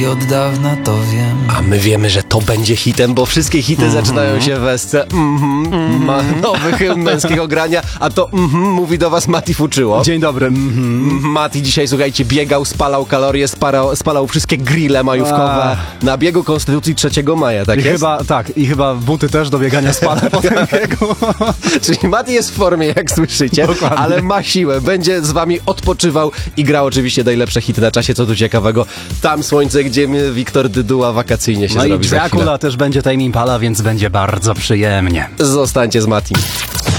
I od dawna to wiem. A my wiemy, że to będzie hitem, bo wszystkie hity zaczynają się w esce. Ma nowy hymn męskiego grania, a to mówi do was Mati Fuczyło. Dzień dobry. Mati dzisiaj, słuchajcie, biegał, spalał kalorie, spalał wszystkie grille majówkowe na biegu Konstytucji 3 maja, tak jest? I chyba buty też do biegania spalę po tym biegu. Czyli Mati jest w formie, jak słyszycie, Dokładnie. ale ma siłę. Będzie z wami odpoczywał i grał oczywiście najlepsze hity na czasie, co tu ciekawego. Tam słońce, gdzie Wiktor Dyduła wakacyjnie się No i zrobi za chwilę. Dracula też będzie Tame Impala, więc będzie bardzo przyjemnie. Zostańcie z Matim.